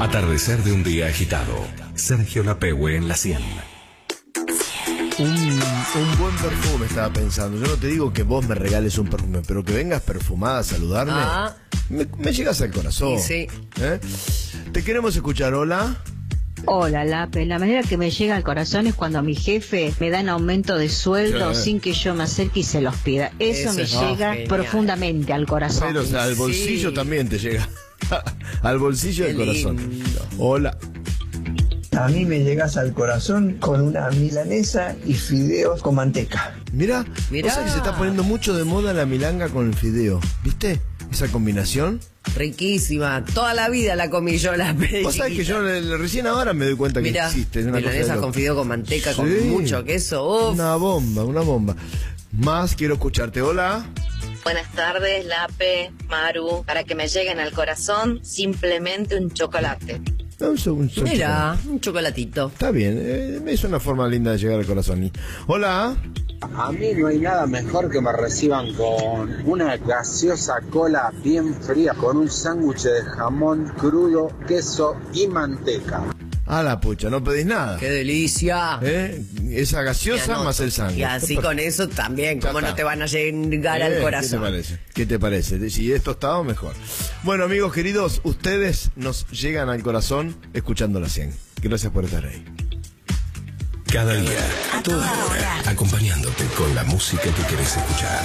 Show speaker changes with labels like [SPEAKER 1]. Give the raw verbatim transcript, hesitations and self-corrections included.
[SPEAKER 1] Atardecer de un día agitado. Sergio Lapehue en la cien.
[SPEAKER 2] Un, un buen perfume estaba pensando. Yo no te digo que vos me regales un perfume, pero que vengas perfumada a saludarme,
[SPEAKER 3] ah.
[SPEAKER 2] me, me llegas al corazón.
[SPEAKER 3] Sí, sí.
[SPEAKER 2] ¿Eh? Te queremos escuchar, hola.
[SPEAKER 4] Hola, Lape. La manera que me llega al corazón es cuando mi jefe me da un aumento de sueldo
[SPEAKER 2] Sí.
[SPEAKER 4] sin que yo me acerque y se los pida. Eso,
[SPEAKER 3] Eso
[SPEAKER 4] me
[SPEAKER 3] es
[SPEAKER 4] llega
[SPEAKER 3] genial.
[SPEAKER 4] profundamente al corazón.
[SPEAKER 2] Pero, o sea, al bolsillo
[SPEAKER 3] Sí.
[SPEAKER 2] también te llega. Al bolsillo
[SPEAKER 3] Qué
[SPEAKER 2] del corazón.
[SPEAKER 3] lindo.
[SPEAKER 2] Hola.
[SPEAKER 5] A mí me llegas al corazón con una milanesa y fideos con manteca.
[SPEAKER 2] Mirá,
[SPEAKER 3] Mirá.
[SPEAKER 2] o sea que se está poniendo mucho de moda la milanga con el fideo. ¿Viste? Esa combinación.
[SPEAKER 3] Riquísima. Toda la vida la comí yo, la pedí.
[SPEAKER 2] Vos sabés que yo le- le- recién ahora me doy cuenta que
[SPEAKER 3] Mirá,
[SPEAKER 2] existe. Es una cosa de
[SPEAKER 3] milanesa
[SPEAKER 2] loco.
[SPEAKER 3] con fideo con manteca,
[SPEAKER 2] Sí.
[SPEAKER 3] con mucho queso. Uf.
[SPEAKER 2] Una bomba, una bomba. Más quiero escucharte. Hola.
[SPEAKER 6] Buenas tardes, Lape, Maru. Para que me lleguen al corazón, simplemente un chocolate.
[SPEAKER 2] Un segundo.
[SPEAKER 3] Mira, un chocolatito.
[SPEAKER 2] Está bien, eh, es una forma linda de llegar al corazón. Hola.
[SPEAKER 7] A mí no hay nada mejor que me reciban con una gaseosa cola bien fría, con un sándwich de jamón crudo, queso y manteca.
[SPEAKER 2] A la pucha, no pedís nada.
[SPEAKER 3] ¡Qué delicia!
[SPEAKER 2] ¿Eh? Esa
[SPEAKER 3] Me
[SPEAKER 2] gaseosa
[SPEAKER 3] anoto.
[SPEAKER 2] más el sándwich.
[SPEAKER 3] Y así con eso también,
[SPEAKER 2] Ya
[SPEAKER 3] como
[SPEAKER 2] está.
[SPEAKER 3] no te van a llegar
[SPEAKER 2] Eh,
[SPEAKER 3] al
[SPEAKER 2] ¿Qué te
[SPEAKER 3] corazón.
[SPEAKER 2] parece? ¿Qué te parece? Si es tostado, mejor. Bueno, amigos queridos, ustedes nos llegan al corazón escuchando la cien. Gracias por estar ahí.
[SPEAKER 1] Cada día, a toda hora, acompañándote con la música que querés escuchar.